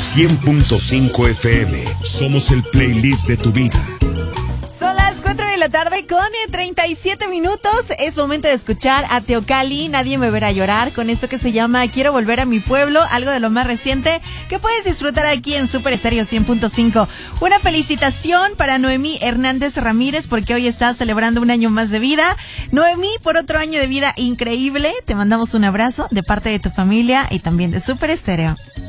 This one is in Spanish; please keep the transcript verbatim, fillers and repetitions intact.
cien punto cinco F M. Somos el playlist de tu vida. Son las cuatro de la tarde con treinta y siete minutos. Es momento de escuchar a Teocalli, Nadie me verá llorar, con esto que se llama Quiero volver a mi pueblo, algo de lo más reciente que puedes disfrutar aquí en Super Estéreo cien punto cinco. Una felicitación para Noemí Hernández Ramírez, porque hoy está celebrando un año más de vida. Noemí, por otro año de vida increíble, te mandamos un abrazo de parte de tu familia y también de Super Estéreo.